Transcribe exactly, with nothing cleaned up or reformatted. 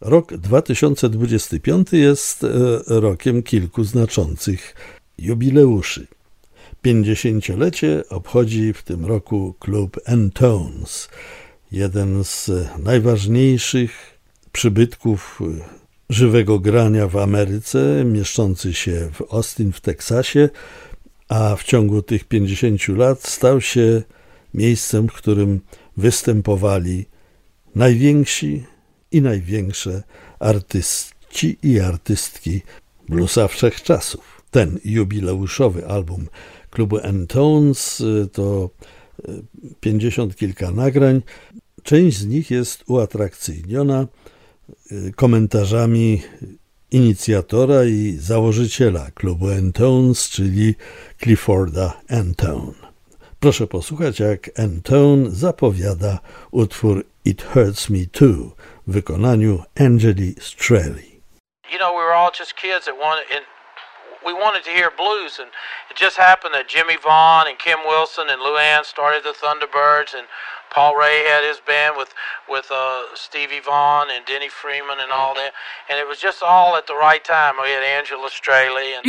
Rok dwa tysiące dwudziesty piąty jest rokiem kilku znaczących jubileuszy. pięćdziesięciolecie obchodzi w tym roku klub N-Tones, jeden z najważniejszych przybytków żywego grania w Ameryce, mieszczący się w Austin w Teksasie, a w ciągu tych pięćdziesięciu lat stał się miejscem, w którym występowali najwięksi i największe artyści i artystki bluesa wszechczasów. Ten jubileuszowy album klubu N-Tones to pięćdziesiąt kilka nagrań. Część z nich jest uatrakcyjniona komentarzami inicjatora i założyciela klubu N-Tones, czyli Clifforda N-Tone. Proszę posłuchać, jak N-Tone zapowiada utwór It Hurts Me Too w wykonaniu Angeli Strelli. You know, we were all just kids that wanted, and we wanted to hear blues, and it just happened that Jimmy Vaughn and Kim Wilson and Lou Ann started the Thunderbirds, and Paul Ray had his band with with uh, Stevie Vaughan and Denny Freeman and all that, and it was just all at the right time. We had Angela Straley and